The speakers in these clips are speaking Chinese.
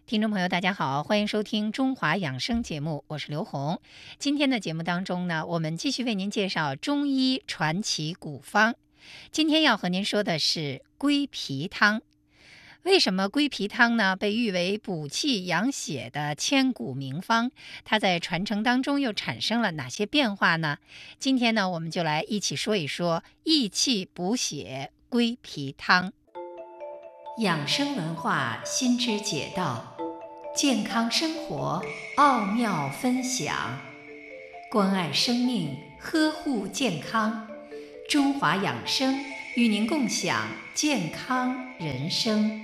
听众朋友，大家好，欢迎收听中华养生节目，我是刘红。今天的节目当中呢，我们继续为您介绍中医传奇古方。今天要和您说的是归脾汤。为什么归脾汤呢被誉为补气养血的千古名方？它在传承当中又产生了哪些变化呢？今天呢，我们就来一起说一说益气补血归脾汤。养生文化新知解道，健康生活奥妙分享，关爱生命，呵护健康。中华养生与您共享健康人生。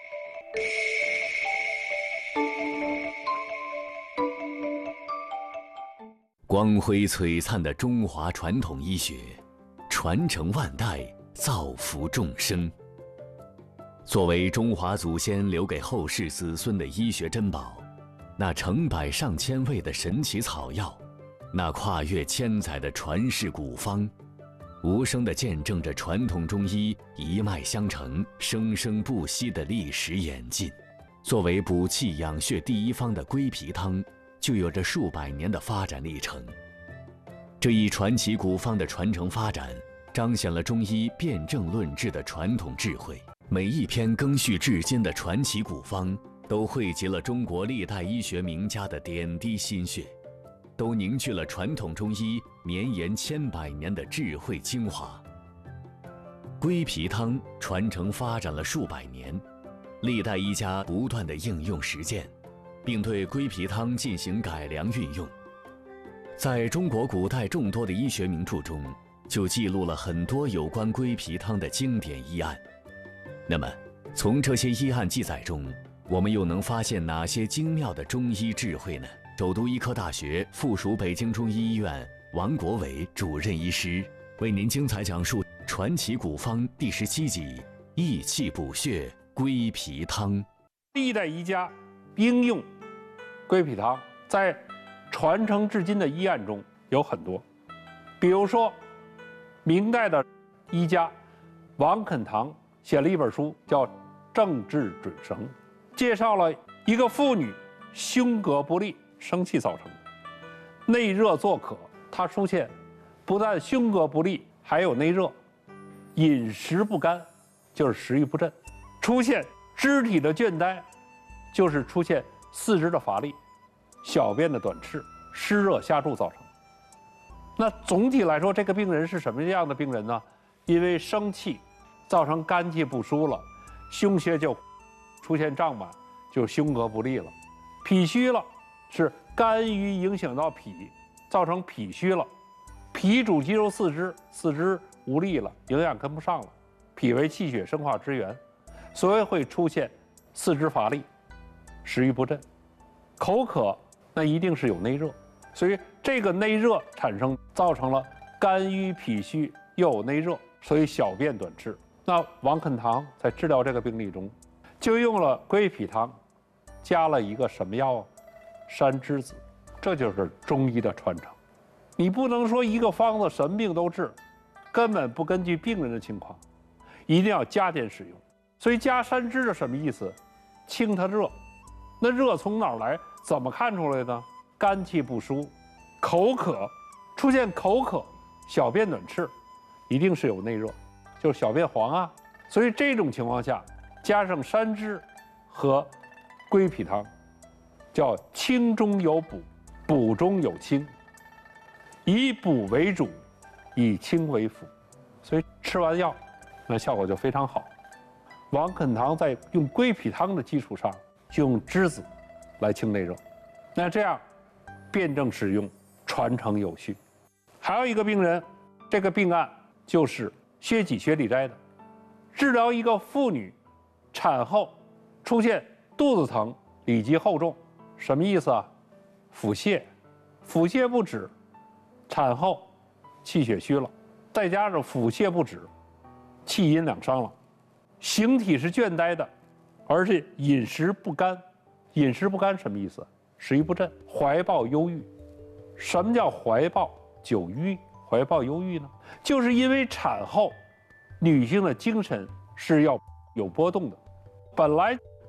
光辉璀璨的中华传统医学，传承万代，造福众生。作为中华祖先留给后世子孙的医学珍宝，那成百上千味的神奇草药，那跨越千载的传世古方，无声地见证着传统中医一脉相承、生生不息的历史演进。作为补气养血第一方的归脾汤，就有着数百年的发展历程。这一传奇古方的传承发展，彰显了中医辨证论治的传统智慧。每一篇赓续至今的传奇古方，都汇集了中国历代医学名家的点滴心血，都凝聚了传统中医绵延千百年的智慧精华。归脾汤传承发展了数百年，历代医家不断地应用实践，并对归脾汤进行改良运用。在中国古代众多的医学名著中，就记录了很多有关归脾汤的经典医案。那么，从这些医案记载中，我们又能发现哪些精妙的中医智慧呢？首都医科大学附属北京中医医院王国伟主任医师为您精彩讲述传奇古方第17集益气补血归脾汤。 历代医家应用归脾汤在传承至今的医案中有很多，比如说明代的医家王肯堂写了一本书叫《正治准绳》，介绍了一个妇女胸膈不利，生气造成的，内热作渴，她出现不但胸膈不利，还有内热，饮食不甘，就是食欲不振，出现肢体的倦怠，就是出现四肢的乏力，小便的短赤，湿热下注造成。那总体来说，这个病人是什么样的病人呢？因为生气造成肝气不舒了，胸胁就出现胀满，就胸膈不利了。脾虚了，是肝郁影响到脾，造成脾虚了。脾主肌肉四肢，四肢无力了，营养跟不上了。脾为气血生化之源，所以会出现四肢乏力，食欲不振。口渴，那一定是有内热，所以这个内热产生，造成了肝郁脾虚又有内热，所以小便短赤。那王肯堂在治疗这个病例中，就用了归脾汤，加了一个什么药啊？山栀子。这就是中医的传承。你不能说一个方子什么病都治，根本不根据病人的情况，一定要加减使用。所以加山栀的什么意思？清它热。那热从哪儿来？怎么看出来呢？肝气不舒，口渴，出现口渴，小便短赤，一定是有内热，就是小便黄啊。所以这种情况下，加上山栀和归脾汤，叫清中有补，补中有清，以补为主，以清为辅。所以吃完药，那效果就非常好。王肯堂在用归脾汤的基础上，就用栀子来清内热。那这样辨证使用，传承有序。还有一个病人，这个病案就是薛己薛里斋的，治疗一个妇女产后出现肚子疼、里急后重，什么意思啊？腹泻，腹泻不止，产后气血虚了，再加上腹泻不止，气阴两伤了，形体是倦怠的，而且饮食不甘。饮食不甘什么意思？食欲不振，怀抱忧郁。什么叫怀抱久郁？怀抱忧郁呢？就是因为产后女性的精神是要有波动的，本来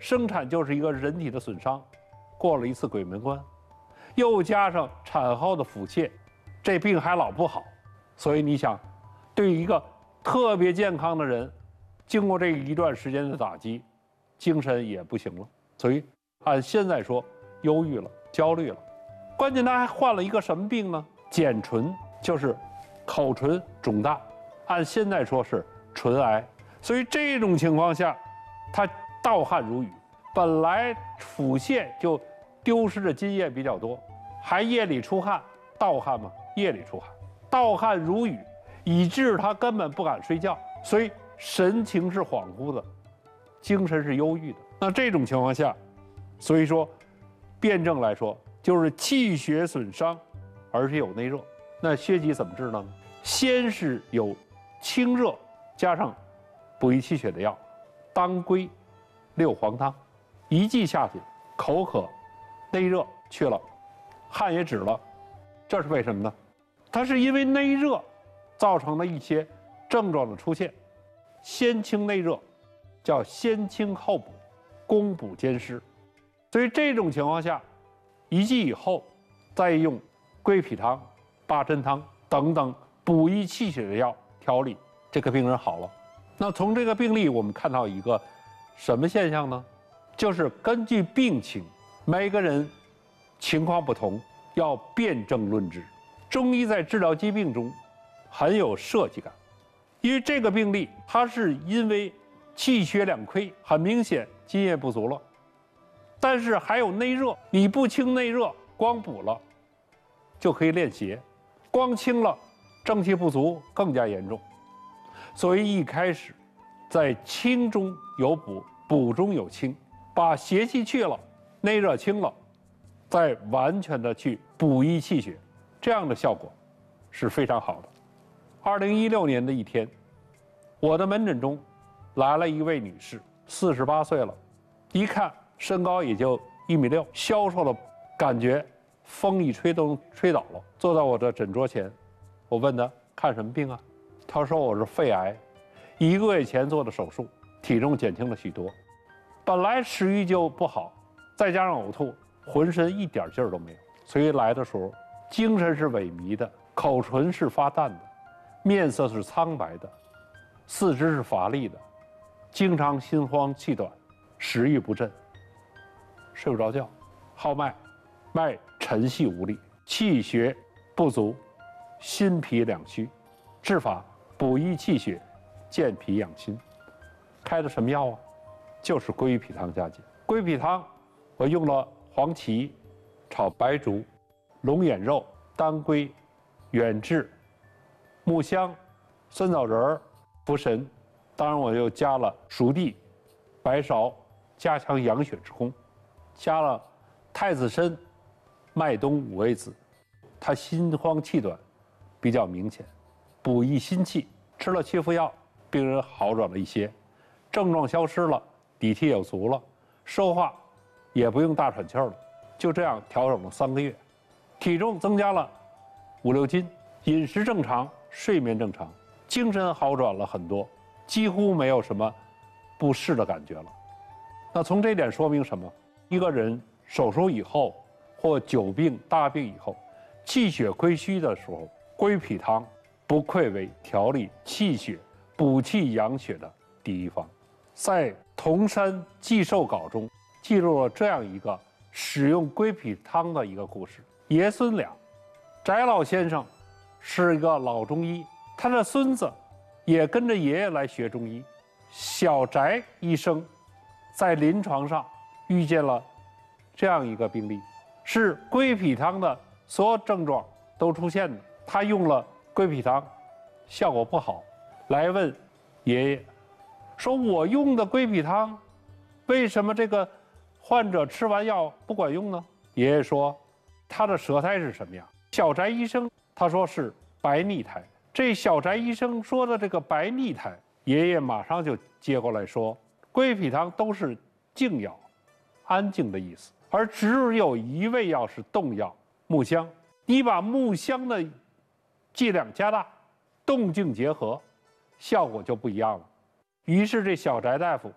生产就是一个人体的损伤，过了一次鬼门关，又加上产后的腹泻，这病还老不好。所以你想，对于一个特别健康的人，经过这一段时间的打击，精神也不行了。所以按现在说，忧郁了，焦虑了。关键他还患了一个什么病呢？睑唇，就是口唇肿大，按现在说是唇癌。所以这种情况下，他盗汗如雨，本来腹泻就丢失的津液比较多，还夜里出汗，盗汗嘛，夜里出汗，盗汗如雨，以致他根本不敢睡觉，所以神情是恍惚的，精神是忧郁的。那这种情况下，所以说辩证来说就是气血损伤，而且有内热。那疖疾怎么治呢？先是有清热，加上补益气血的药，当归、六黄汤，一剂下去，口渴、内热去了，汗也止了。这是为什么呢？它是因为内热造成了一些症状的出现，先清内热，叫先清后补，攻补兼施。所以这种情况下，一剂以后，再用归脾汤、八珍汤等等补益气血的药调理，这个病人好了。那从这个病例我们看到一个什么现象呢？就是根据病情，每个人情况不同，要辨证论治。中医在治疗疾病中很有设计感，因为这个病例它是因为气血两亏，很明显津液不足了，但是还有内热，你不清内热，光补了就可以练邪，光清了正气不足更加严重。所以一开始在清中有补，补中有清，把邪气去了，内热清了，再完全的去补益气血，这样的效果是非常好的。2016年的一天，我的门诊中来了一位女士，48岁了，一看身高也就1.6米，消瘦的感觉风一吹都吹倒了。坐在我的诊桌前，我问她看什么病啊？她说我是肺癌，1个月前做的手术，体重减轻了许多，本来食欲就不好，再加上呕吐，浑身一点劲儿都没有。所以来的时候精神是萎靡的，口唇是发淡的，面色是苍白的，四肢是乏力的，经常心慌气短，食欲不振，睡不着觉，号脉，脉沉细无力，气血不足，心脾两虚。治法补益气血，健脾养心。开的什么药啊？就是归脾汤加减。归脾汤我用了黄芪、炒白术、龙眼肉、当归、远志、木香、酸枣仁、茯神，当然我又加了熟地、白芍，加强养血之功，加了太子参、麦冬、五味子。他心慌气短比较明显，补益心气，吃了7副药，病人好转了一些，症状消失了，底气有足了，说话也不用大喘气儿了。就这样调整了3个月，体重增加了5、6斤，饮食正常，睡眠正常，精神好转了很多，几乎没有什么不适的感觉了。那从这点说明什么？一个人手术以后或久病大病以后，气血亏虚的时候，归脾汤不愧为调理气血、补气养血的第一方。在《铜山记寿稿》中记录了这样一个使用归脾汤的一个故事。爷孙俩，翟老先生是一个老中医，他的孙子也跟着爷爷来学中医。小翟医生在临床上遇见了这样一个病例，是归脾汤的所有症状都出现的，他用了归脾汤，效果不好，来问爷爷说：“我用的归脾汤，为什么这个患者吃完药不管用呢？”爷爷说：“他的舌苔是什么样？”小翟医生他说是白腻苔。这小翟医生说的这个白腻苔，爷爷马上就接过来说：“归脾汤都是静药，安静的意思，而只有一味药是动药，木香。你把木香的剂量加大，动静结合，效果就不一样了。”于是这小翟大夫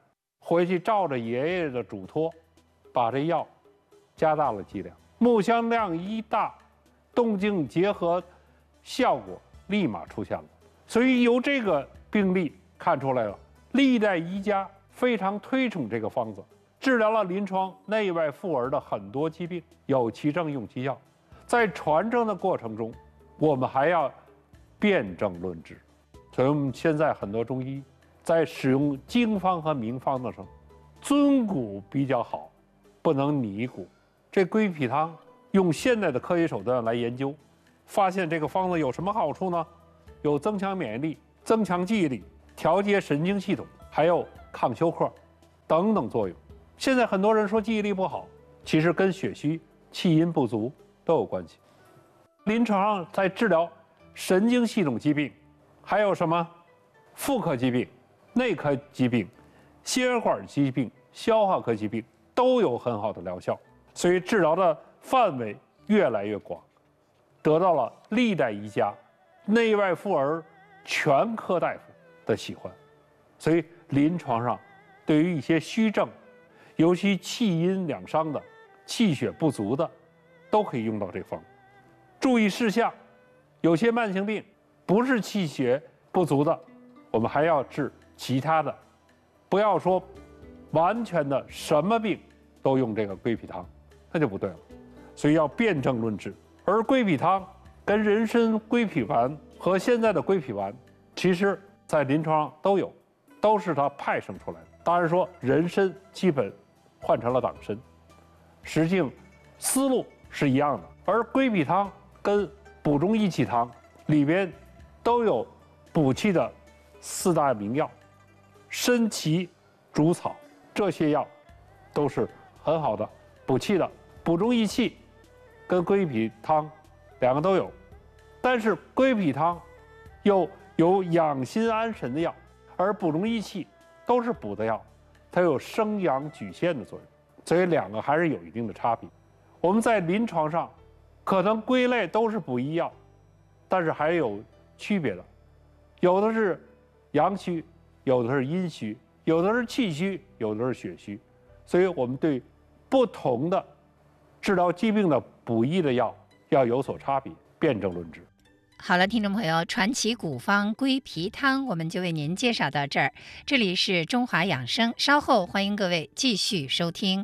回去照着爷爷的嘱托，把这药加大了剂量，木香量一大，动静结合，效果立马出现了。所以由这个病例看出来了，历代医家非常推崇这个方子，治疗了临床内外妇儿的很多疾病，有其症用其药。在传承的过程中，我们还要辨证论治。所以我们现在很多中医在使用经方和名方的时候，遵古比较好，不能拟古。这归脾汤用现代的科学手段来研究，发现这个方子有什么好处呢？有增强免疫力、增强记忆力、调节神经系统，还有抗休克等等作用。现在很多人说记忆力不好，其实跟血虚、气阴不足都有关系。临床上在治疗神经系统疾病，还有什么妇科疾病、内科疾病、心血管疾病、消化科疾病都有很好的疗效，所以治疗的范围越来越广，得到了历代医家、内外妇儿全科大夫的喜欢。所以临床上对于一些虚症，尤其气阴两伤的、气血不足的，都可以用到这方。注意事项，有些慢性病不是气血不足的，我们还要治其他的，不要说完全的什么病都用这个归脾汤，那就不对了。所以要辨证论治。而归脾汤跟人参归脾丸和现在的归脾丸，其实在临床上都有，都是它派生出来的。当然说人参基本换成了党参，实际思路是一样的。而归脾汤跟补中益气汤里边都有补气的4大名药，参芪、竹草，这些药都是很好的补气的。补中益气跟归脾汤两个都有，但是归脾汤又有养心安神的药，而补中益气都是补的药，它有生阳举陷的作用，所以两个还是有一定的差别。我们在临床上可能归类都是补益药，但是还有区别的，有的是阳虚，有的是阴虚，有的是气虚，有的是血虚，所以我们对不同的治疗疾病的补益的药要有所差别，辨证论治。 好了，听众朋友，传奇古方归脾汤我们就为您介绍到这儿。这里是中华养生，稍后欢迎各位继续收听。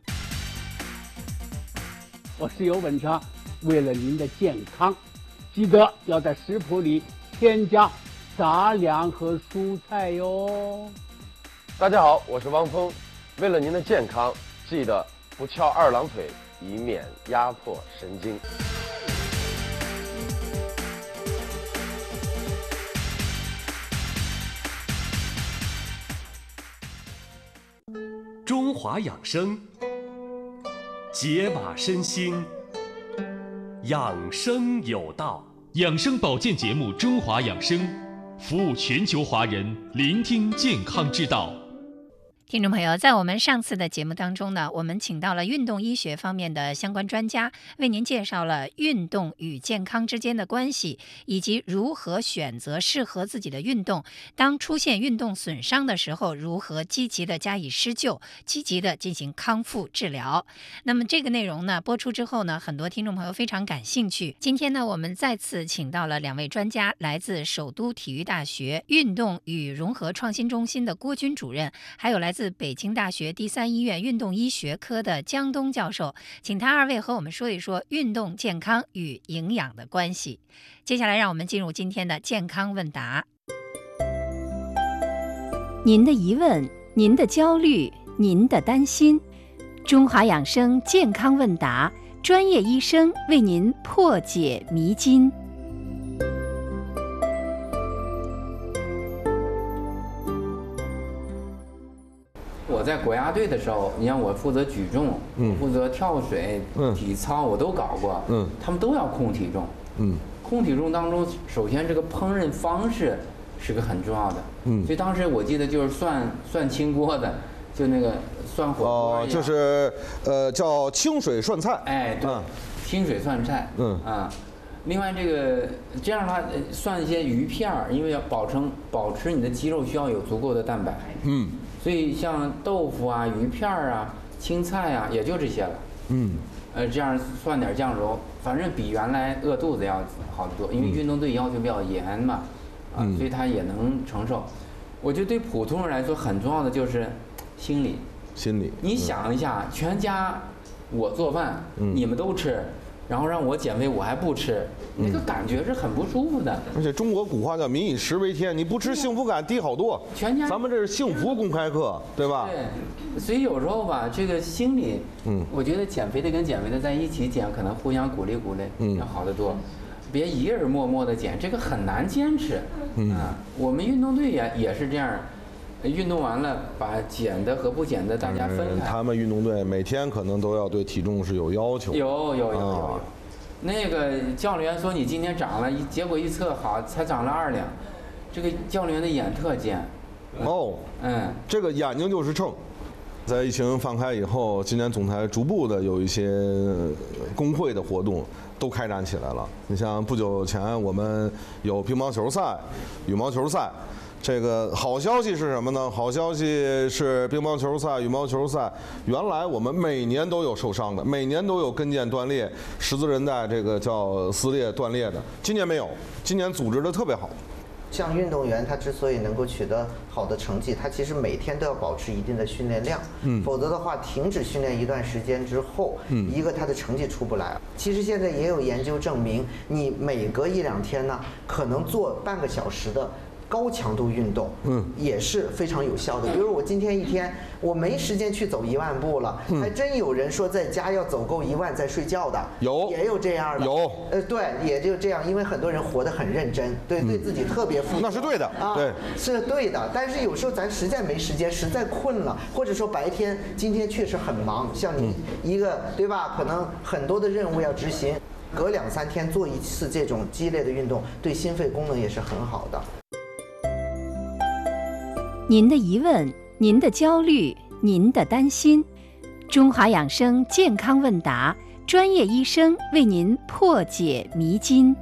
我是尤文昌，为了您的健康，记得要在食谱里添加杂粮和蔬菜哟。 大家好，我是汪峰，为了您的健康，记得不翘二郎腿，以免压迫神经。 中华养生，解码身心，养生有道。 养生保健节目《中华养生》，服务全球华人，聆听健康之道。 听众朋友，在我们上次的节目当中呢，我们请到了运动医学方面的相关专家，为您介绍了运动与健康之间的关系，以及如何选择适合自己的运动。当出现运动损伤的时候，如何积极的加以施救，积极的进行康复治疗。那么这个内容呢，播出之后呢，很多听众朋友非常感兴趣。今天呢，我们再次请到了2位专家，来自首都体育大学运动与融合创新中心的郭军主任，还有来自北京大学第3医院运动医学科的江东教授，请他2位和我们说一说运动健康与营养的关系。接下来让我们进入今天的健康问答。您的疑问，您的焦虑，您的担心，中华养生健康问答，专业医生为您破解迷津。 我在国家队的时候，你像我负责举重，负责跳水，体操我都搞过，他们都要控体重，控体重当中，首先这个烹饪方式是个很重要的，所以当时我记得就是涮清锅的，就那个涮火锅就是叫清水涮菜， 哎，对，清水涮菜，另外这样的话涮一些鱼片儿，因为要保持你的肌肉需要有足够的蛋白， 所以像豆腐啊、鱼片啊、青菜啊，也就这些了。这样涮点酱油，反正比原来饿肚子要好得多。因为运动队要求比较严嘛，所以他也能承受。我觉得对普通人来说很重要的就是心理。你想一下，全家我做饭，你们都吃，然后让我减肥，我还不吃，那个感觉是很不舒服的。 而且中国古话叫民以食为天，你不吃幸福感低好多。 全家， 咱们这是幸福公开课，对吧？ 对，所以有时候吧，这个心理，我觉得减肥的跟减肥的在一起减，可能互相鼓励鼓励，要好得多。别一个人默默的减，这个很难坚持。我们运动队也是这样。运动完了，把减的和不减的大家分开。 他们运动队每天可能都要对体重是有要求。 有。那个教练员说你今天长了，结果一测好才长了2两，这个教练员的眼特尖。这个眼睛就是秤。在疫情放开以后，今年总台逐步的有一些工会的活动都开展起来了。你像不久前我们有乒乓球赛、羽毛球赛。这个好消息是什么呢？好消息是乒乓球赛、羽毛球赛，原来我们每年都有受伤的，每年都有跟腱断裂、十字韧带这个叫撕裂断裂的，今年没有，今年组织的特别好。 像运动员他之所以能够取得好的成绩，他其实每天都要保持一定的训练量，否则的话停止训练一段时间之后，一个他的成绩出不来。其实现在也有研究证明，你每隔1-2天呢，可能做半个小时的高强度运动，也是非常有效的。比如我今天一天我没时间去走1万步了，还真有人说在家要走够1万再睡觉的，也有这样的，对，也就这样，因为很多人活得很认真，对自己特别负责， 那是对的啊，对， 是对的。但是有时候咱实在没时间，实在困了，或者说白天今天确实很忙，像你一个对吧，可能很多的任务要执行，隔2-3天做一次这种激烈的运动，对心肺功能也是很好的。 您的疑问，您的焦虑，您的担心，中华养生健康问答，专业医生为您破解迷津。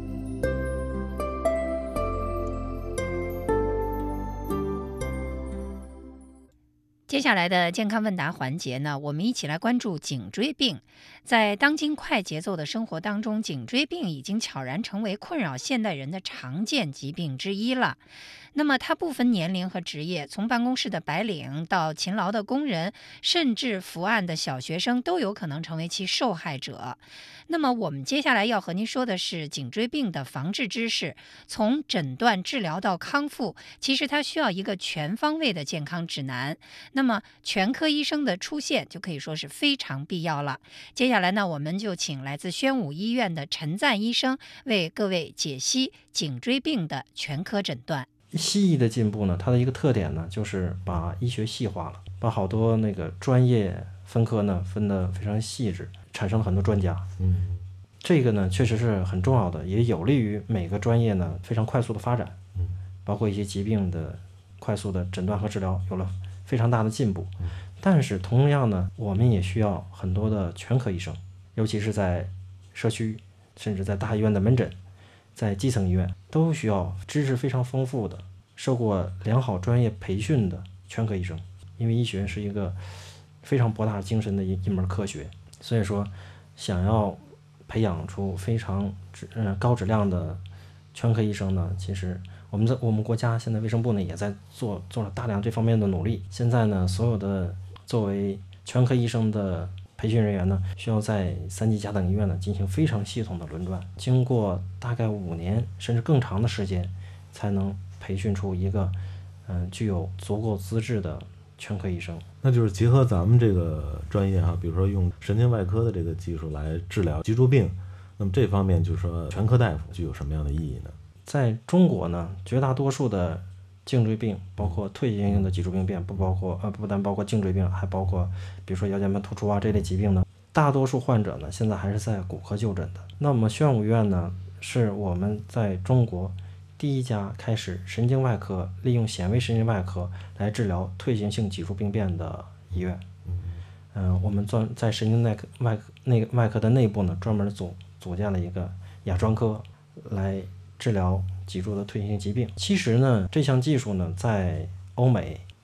接下来的健康问答环节呢，我们一起来关注颈椎病。在当今快节奏的生活当中，颈椎病已经悄然成为困扰现代人的常见疾病之一了。那么它不分年龄和职业，从办公室的白领到勤劳的工人，甚至伏案的小学生都有可能成为其受害者。那么我们接下来要和您说的是颈椎病的防治知识，从诊断、治疗到康复，其实它需要一个全方位的健康指南。那么全科医生的出现就可以说是非常必要了。接下来呢，我们就请来自宣武医院的陈赞医生为各位解析颈椎病的全科诊断。 西医的进步呢，它的一个特点呢，就是把医学细化了，把好多那个专业分科呢分得非常细致，产生了很多专家。这个呢确实是很重要的，也有利于每个专业呢非常快速的发展。包括一些疾病的快速的诊断和治疗有了非常大的进步。但是同样呢，我们也需要很多的全科医生，尤其是在社区，甚至在大医院的门诊，在基层医院都需要知识非常丰富的、受过良好专业培训的全科医生。因为医学是一个非常博大精深的一门科学，所以说想要培养出非常高质量的全科医生呢，其实我们国家现在卫生部呢也在做了大量这方面的努力。现在呢，所有的作为全科医生的培训人员呢，需要在3级甲等医院呢进行非常系统的轮转，经过大概5年甚至更长的时间，才能培训出一个具有足够资质的全科医生。 那就是结合咱们这个专业比如说用神经外科的这个技术来治疗脊柱病，那么这方面就是说全科大夫具有什么样的意义呢？ 在中国呢，绝大多数的颈椎病，包括退行性的脊柱病变，不但包括颈椎病，还包括比如说腰间盘突出这类疾病呢，大多数患者呢现在还是在骨科就诊的。那么宣武医院呢，是我们在中国第一家开始神经外科利用显微神经外科来治疗退行性脊柱病变的医院。我们在神经外科的内部呢，专门组建了一个亚专科来治疗脊柱的退行性疾病。其实呢，这项技术呢，在欧美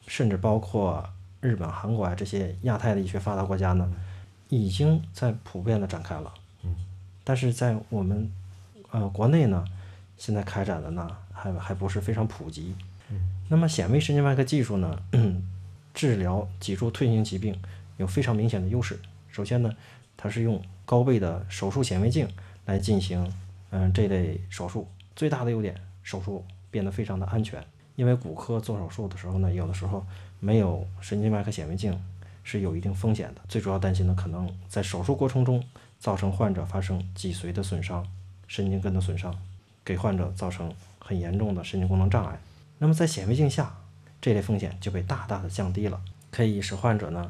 甚至包括日本、韩国啊这些亚太的医学发达国家呢，已经在普遍的展开了。但是在我们国内呢，现在开展的呢还不是非常普及。那么显微神经外科技术呢，治疗脊柱退行性疾病有非常明显的优势。首先呢，它是用高倍的手术显微镜来进行这类手术。最大的优点，手术变得非常的安全。因为骨科做手术的时候呢，有的时候没有神经外科显微镜是有一定风险的。最主要担心的可能在手术过程中造成患者发生脊髓的损伤、神经根的损伤，给患者造成很严重的神经功能障碍。那么在显微镜下，这类风险就被大大的降低了，可以使患者呢